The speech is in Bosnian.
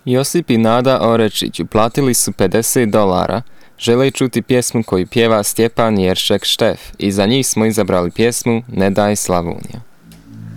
Josip i Nada Orečić uplatili su $50, žele čuti pjesmu koju pjeva Stjepan Jeršek Štef i za njih smo izabrali pjesmu Ne daj Slavonija.